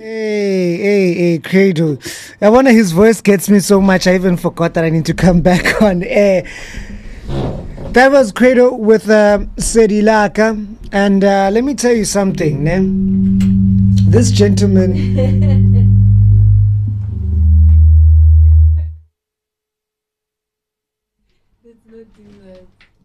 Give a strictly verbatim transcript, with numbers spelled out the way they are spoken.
Hey, hey, hey, Credo. I wonder his voice gets me so much I even forgot that I need to come back on air. That was Credo with uh, Sedilaka. And uh, let me tell you something, ne? This gentleman. Let's not do that.